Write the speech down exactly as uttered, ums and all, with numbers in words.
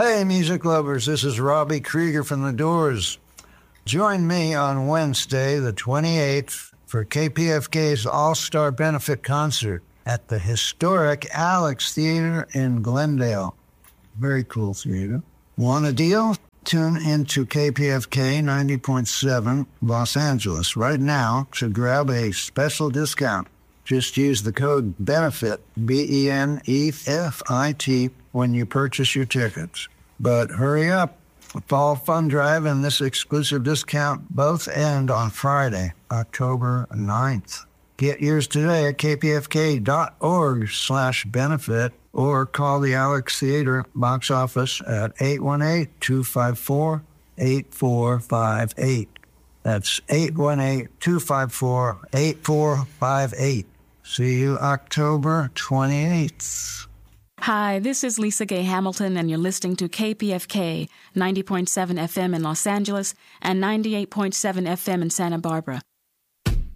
Hey, music lovers, this is Robbie Krieger from The Doors. Join me on Wednesday, the twenty-eighth, for K P F K's All-Star Benefit Concert at the historic Alex Theater in Glendale. Very cool theater. Want a deal? Tune into K P F K ninety point seven Los Angeles right now to grab a special discount. Just use the code BENEFIT, B E N E F I T, when you purchase your tickets. But hurry up. The Fall Fun Drive and this exclusive discount both end on Friday, October ninth. Get yours today at kpfk.org slash benefit or call the Alex Theater box office at eight one eight, two five four, eight four five eight. That's eight one eight, two five four, eight four five eight. See you October twenty-eighth. Hi, this is Lisa Gay Hamilton, and you're listening to K P F K ninety point seven F M in Los Angeles and ninety-eight point seven F M in Santa Barbara.